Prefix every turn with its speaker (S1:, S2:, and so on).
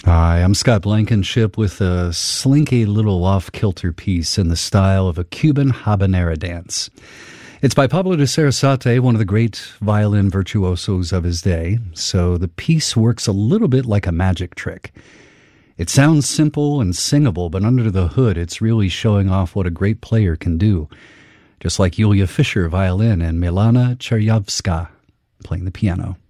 S1: Hi, I'm Scott Blankenship with a slinky little off-kilter piece in the style of a Cuban habanera dance. It's by Pablo de Sarasate, one of the great violin virtuosos of his day, so the piece works a little bit like a magic trick. It sounds simple and singable, but under the hood it's really showing off what a great player can do, just like Yulia Fischer violin and Milana Chernyavska playing the piano.